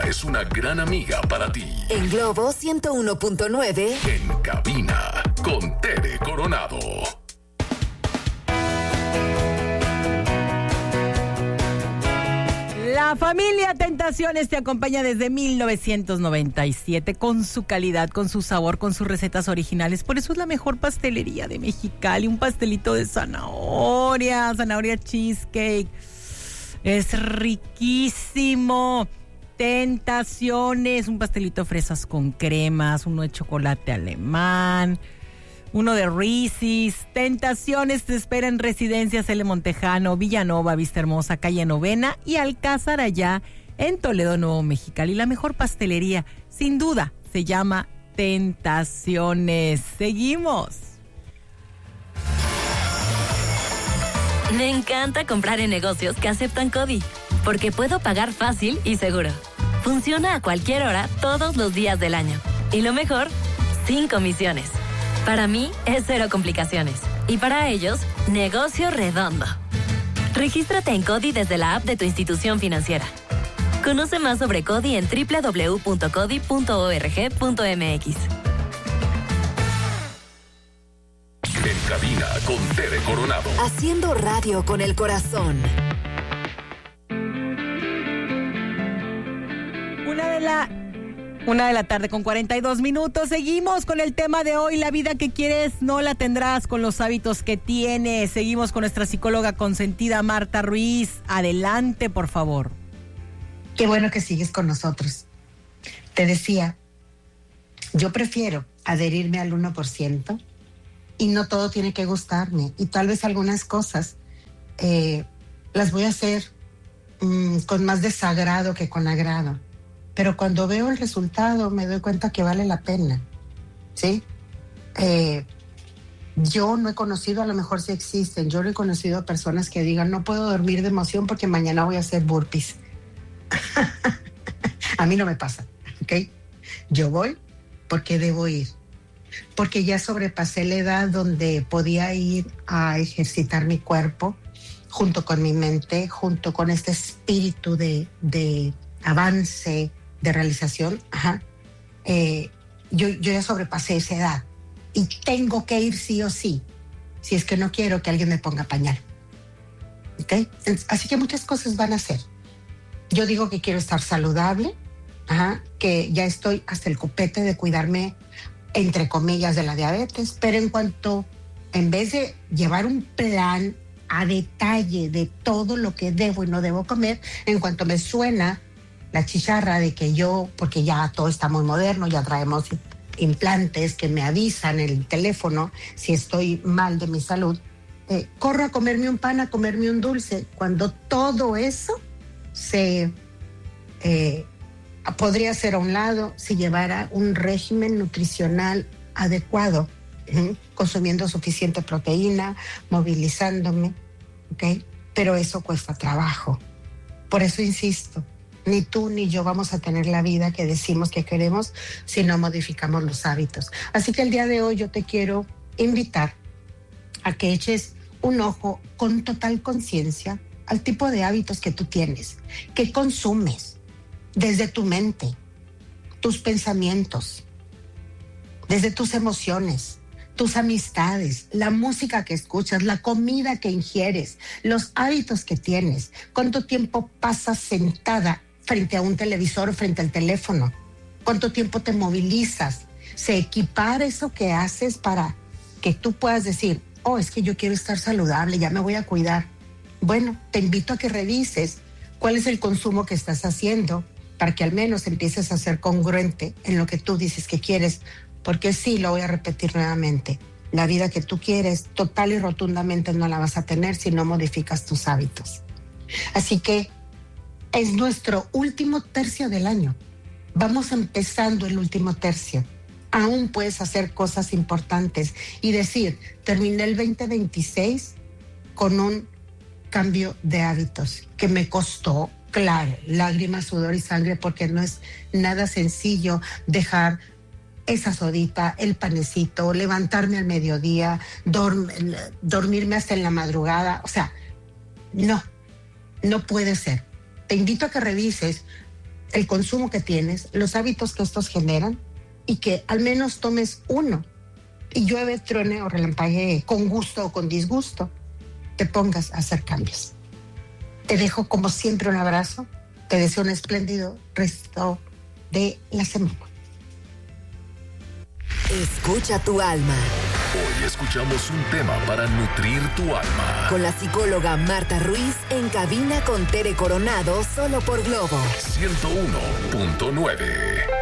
es una gran amiga para ti. En Globo 101.9. En cabina, con Tere Coronado. La familia Tentaciones te acompaña desde 1997 con su calidad, con su sabor, con sus recetas originales. Por eso es la mejor pastelería de Mexicali. Un pastelito de zanahoria cheesecake. Es riquísimo. Tentaciones, un pastelito de fresas con cremas, uno de chocolate alemán, uno de Reese's. Tentaciones te espera en Residencias L. Montejano, Villanova, Vista Hermosa, Calle Novena y Alcázar allá en Toledo, Nuevo Mexicali. La mejor pastelería, sin duda, se llama Tentaciones. Seguimos. Me encanta comprar en negocios que aceptan CODI, porque puedo pagar fácil y seguro. Funciona a cualquier hora, todos los días del año. Y lo mejor, sin comisiones. Para mí es cero complicaciones. Y para ellos, negocio redondo. Regístrate en CODI desde la app de tu institución financiera. Conoce más sobre CODI en www.codi.org.mx. En cabina, con Tere Coronado. Haciendo radio con el corazón. Una de la tarde con 42 minutos. Seguimos con el tema de hoy. La vida que quieres no la tendrás con los hábitos que tienes. Seguimos con nuestra psicóloga consentida Marta Ruiz. Adelante, por favor. Qué bueno que sigues con nosotros. Te decía, yo prefiero adherirme al 1% y no todo tiene que gustarme. Y tal vez algunas cosas las voy a hacer con más desagrado que con agrado. Pero cuando veo el resultado me doy cuenta que vale la pena, ¿sí? Yo no he conocido, a lo mejor sí existen, yo no he conocido a personas que digan, no puedo dormir de emoción porque mañana voy a hacer burpees. A mí no me pasa, ¿ok? Yo voy porque debo ir. Porque ya sobrepasé la edad donde podía ir a ejercitar mi cuerpo junto con mi mente, junto con este espíritu de avance, de realización. Yo ya sobrepasé esa edad y tengo que ir sí o sí, si es que no quiero que alguien me ponga pañal. ¿Okay? Así que muchas cosas van a ser. Yo digo que quiero estar saludable, que ya estoy hasta el copete de cuidarme, entre comillas, de la diabetes, pero en vez de llevar un plan a detalle de todo lo que debo y no debo comer, en cuanto me suena la chicharra de que porque ya todo está muy moderno, ya traemos implantes que me avisan en el teléfono si estoy mal de mi salud, corro a comerme un pan, a comerme un dulce, cuando todo eso se podría ser a un lado si llevara un régimen nutricional adecuado, consumiendo suficiente proteína, movilizándome, ¿ok? Pero eso cuesta trabajo. Por eso insisto, ni tú ni yo vamos a tener la vida que decimos que queremos si no modificamos los hábitos. Así que el día de hoy yo te quiero invitar a que eches un ojo con total conciencia al tipo de hábitos que tú tienes, que consumes desde tu mente, tus pensamientos, desde tus emociones, tus amistades, la música que escuchas, la comida que ingieres, los hábitos que tienes, cuánto tiempo pasas sentada frente a un televisor o frente al teléfono, cuánto tiempo te movilizas, se equipara eso que haces para que tú puedas decir, es que yo quiero estar saludable, ya me voy a cuidar. Bueno, te invito a que revises cuál es el consumo que estás haciendo para que al menos empieces a ser congruente en lo que tú dices que quieres, porque sí, lo voy a repetir nuevamente, la vida que tú quieres total y rotundamente no la vas a tener si no modificas tus hábitos. Así que es nuestro último tercio del año. Vamos empezando el último tercio. Aún puedes hacer cosas importantes y decir, terminé el 2026 con un cambio de hábitos que me costó, claro, lágrimas, sudor y sangre, porque no es nada sencillo dejar esa sodita, el panecito, levantarme al mediodía, dormirme hasta en la madrugada. O sea, no puede ser. Te invito a que revises el consumo que tienes, los hábitos que estos generan y que al menos tomes uno y llueve, truene o relampaguee con gusto o con disgusto, te pongas a hacer cambios. Te dejo como siempre un abrazo, te deseo un espléndido resto de la semana. Escucha tu alma. Hoy escuchamos un tema para nutrir tu alma. Con la psicóloga Marta Ruiz en cabina con Tere Coronado, solo por Globo 101.9.